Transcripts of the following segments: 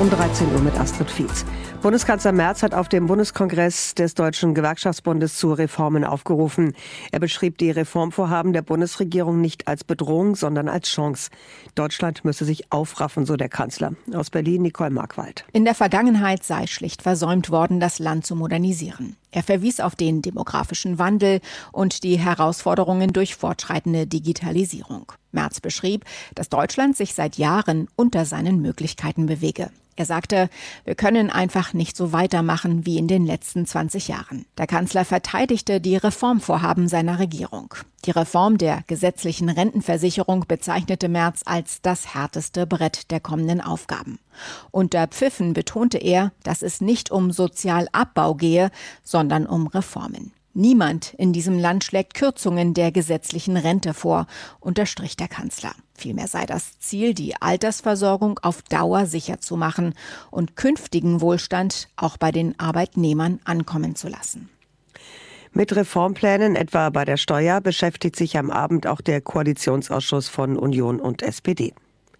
Um 13 Uhr mit Astrid Fietz. Bundeskanzler Merz hat auf dem Bundeskongress des Deutschen Gewerkschaftsbundes zu Reformen aufgerufen. Er beschrieb die Reformvorhaben der Bundesregierung nicht als Bedrohung, sondern als Chance. Deutschland müsse sich aufraffen, so der Kanzler. Aus Berlin Nicole Markwald. In der Vergangenheit sei schlicht versäumt worden, das Land zu modernisieren. Er verwies auf den demografischen Wandel und die Herausforderungen durch fortschreitende Digitalisierung. Merz beschrieb, dass Deutschland sich seit Jahren unter seinen Möglichkeiten bewege. Er sagte, wir können einfach nicht so weitermachen wie in den letzten 20 Jahren. Der Kanzler verteidigte die Reformvorhaben seiner Regierung. Die Reform der gesetzlichen Rentenversicherung bezeichnete Merz als das härteste Brett der kommenden Aufgaben. Unter Pfiffen betonte er, dass es nicht um Sozialabbau gehe, sondern um Reformen. Niemand in diesem Land schlägt Kürzungen der gesetzlichen Rente vor, unterstrich der Kanzler. Vielmehr sei das Ziel, die Altersversorgung auf Dauer sicher zu machen und künftigen Wohlstand auch bei den Arbeitnehmern ankommen zu lassen. Mit Reformplänen, etwa bei der Steuer, beschäftigt sich am Abend auch der Koalitionsausschuss von Union und SPD.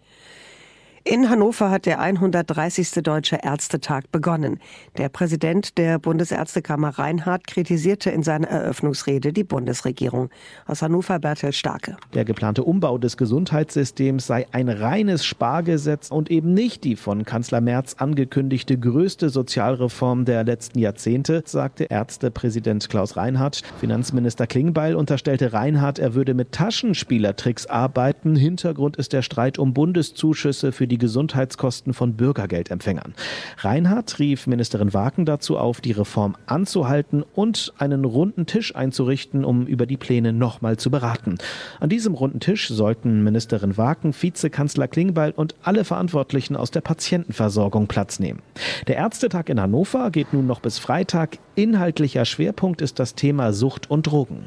In Hannover hat der 130. Deutsche Ärztetag begonnen. Der Präsident der Bundesärztekammer Reinhardt kritisierte in seiner Eröffnungsrede die Bundesregierung. Aus Hannover Bertel Starke. Der geplante Umbau des Gesundheitssystems sei ein reines Spargesetz und eben nicht die von Kanzler Merz angekündigte größte Sozialreform der letzten Jahrzehnte, sagte Ärztepräsident Klaus Reinhardt. Finanzminister Klingbeil unterstellte Reinhardt, er würde mit Taschenspielertricks arbeiten. Hintergrund ist der Streit um Bundeszuschüsse für die Gesundheitskosten von Bürgergeldempfängern. Reinhardt rief Ministerin Waken dazu auf, die Reform anzuhalten und einen runden Tisch einzurichten, um über die Pläne nochmal zu beraten. An diesem runden Tisch sollten Ministerin Waken, Vizekanzler Klingbeil und alle Verantwortlichen aus der Patientenversorgung Platz nehmen. Der Ärztetag in Hannover geht nun noch bis Freitag. Inhaltlicher Schwerpunkt ist das Thema Sucht und Drogen.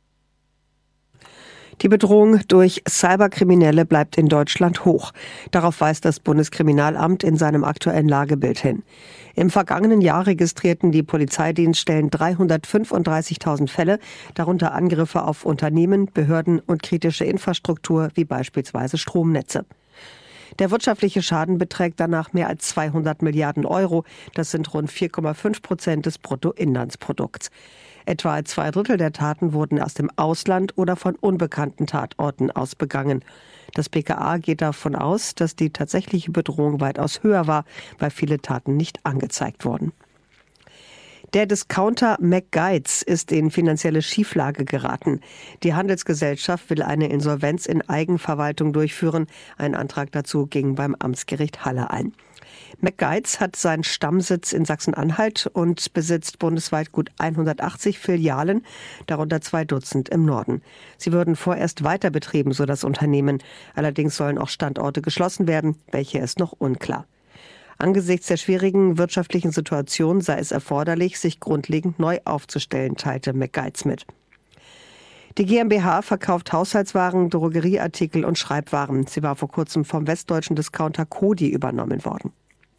Die Bedrohung durch Cyberkriminelle bleibt in Deutschland hoch. Darauf weist das Bundeskriminalamt in seinem aktuellen Lagebild hin. Im vergangenen Jahr registrierten die Polizeidienststellen 335.000 Fälle, darunter Angriffe auf Unternehmen, Behörden und kritische Infrastruktur wie beispielsweise Stromnetze. Der wirtschaftliche Schaden beträgt danach mehr als 200 Milliarden Euro. Das sind rund 4,5% des Bruttoinlandsprodukts. Etwa 2/3 der Taten wurden aus dem Ausland oder von unbekannten Tatorten aus begangen. Das BKA geht davon aus, dass die tatsächliche Bedrohung weitaus höher war, weil viele Taten nicht angezeigt wurden. Der Discounter McGuides ist in finanzielle Schieflage geraten. Die Handelsgesellschaft will eine Insolvenz in Eigenverwaltung durchführen. Ein Antrag dazu ging beim Amtsgericht Halle ein. McGuides hat seinen Stammsitz in Sachsen-Anhalt und besitzt bundesweit gut 180 Filialen, darunter 2 Dutzend im Norden. Sie würden vorerst weiter betrieben, so das Unternehmen. Allerdings sollen auch Standorte geschlossen werden, welche ist noch unklar. Angesichts der schwierigen wirtschaftlichen Situation sei es erforderlich, sich grundlegend neu aufzustellen, teilte McGuides mit. Die GmbH verkauft Haushaltswaren, Drogerieartikel und Schreibwaren. Sie war vor kurzem vom westdeutschen Discounter Coty übernommen worden.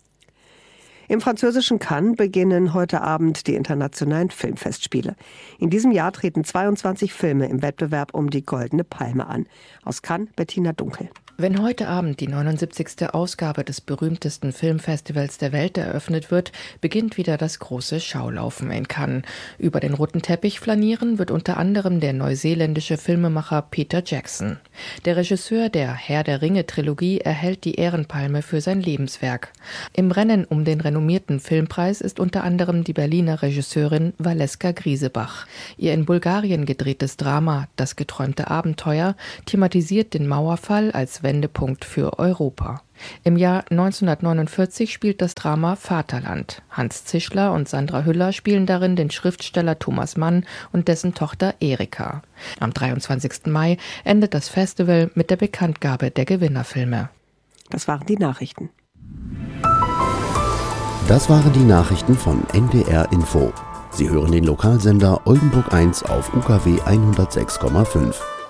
Im französischen Cannes beginnen heute Abend die internationalen Filmfestspiele. In diesem Jahr treten 22 Filme im Wettbewerb um die Goldene Palme an. Aus Cannes Bettina Dunkel. Wenn heute Abend die 79. Ausgabe des berühmtesten Filmfestivals der Welt eröffnet wird, beginnt wieder das große Schaulaufen in Cannes. Über den roten Teppich flanieren wird unter anderem der neuseeländische Filmemacher Peter Jackson. Der Regisseur der Herr der Ringe-Trilogie erhält die Ehrenpalme für sein Lebenswerk. Im Rennen um den renommierten Filmpreis ist unter anderem die Berliner Regisseurin Valeska Griesebach. Ihr in Bulgarien gedrehtes Drama »Das geträumte Abenteuer« thematisiert den Mauerfall als Wendepunkt für Europa. Im Jahr 1949 spielt das Drama Vaterland. Hans Zischler und Sandra Hüller spielen darin den Schriftsteller Thomas Mann und dessen Tochter Erika. Am 23. Mai endet das Festival mit der Bekanntgabe der Gewinnerfilme. Das waren die Nachrichten. Das waren die Nachrichten von NDR Info. Sie hören den Lokalsender Oldenburg 1 auf UKW 106,5.